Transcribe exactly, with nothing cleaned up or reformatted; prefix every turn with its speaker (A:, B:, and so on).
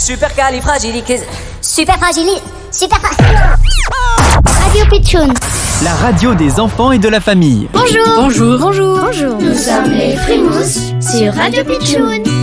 A: Supercalifragilistique.
B: Super fragile. Super fra- Radio Pitchoun.
C: La radio des enfants et de la famille.
B: Bonjour.
D: Bonjour.
B: Bonjour. Bonjour.
E: Nous sommes les Frimous
B: sur Radio Pitchoun.